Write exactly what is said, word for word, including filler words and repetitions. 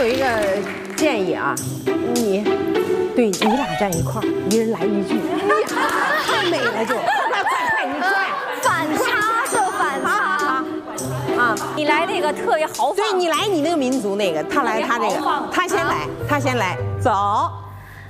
有一个建议啊，你对你俩站一块儿，一人来一句，太美了就，快快快，你快， 反差是反差啊！ 你来那个特别豪放， 对你来你那个民族那个，他来他这个，他先来，他先来，走。